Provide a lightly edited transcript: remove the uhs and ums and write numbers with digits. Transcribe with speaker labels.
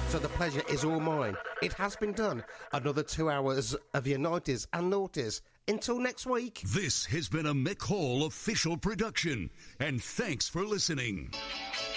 Speaker 1: So the pleasure is all mine. It has been done. Another 2 hours of your 90s and noughties. Until next week.
Speaker 2: This has been a Mick Hall official production, and thanks for listening.